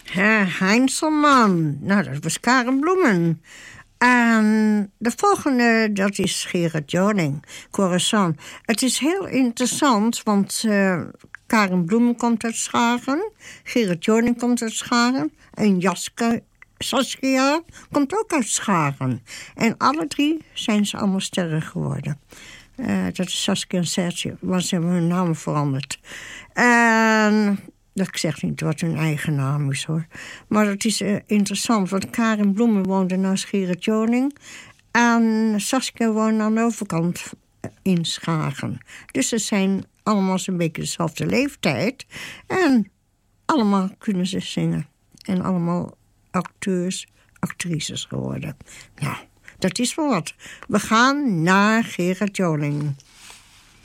Heinzelman. Nou, dat was Karen Bloemen. En de volgende, dat is Gerard Joning, Corazon. Het is heel interessant, want Karen Bloemen komt uit Schagen. Gerard Joning komt uit Schagen. En Saskia komt ook uit Schagen. En alle drie zijn ze allemaal sterren geworden. Dat is Saskia en Sergio, want ze hebben hun namen veranderd. En ik zeg niet wat hun eigen naam is, hoor. Maar het is interessant, want Karen Bloemen woonde naast Gerard Joning. En Saskia woonde aan de overkant in Schagen. Dus ze zijn allemaal zo'n beetje dezelfde leeftijd. En allemaal kunnen ze zingen. En allemaal acteurs, actrices geworden. Nou, dat is wel wat. We gaan naar Gerard Joning.